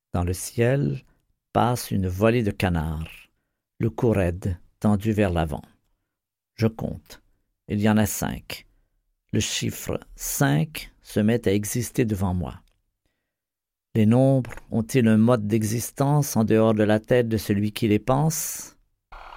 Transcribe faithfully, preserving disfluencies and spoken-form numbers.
Dans le ciel passe une volée de canards, le cou raide, tendu vers l'avant. Je compte. Il y en a cinq. Le chiffre cinq se met à exister devant moi. Les nombres ont-ils un mode d'existence en dehors de la tête de celui qui les pense?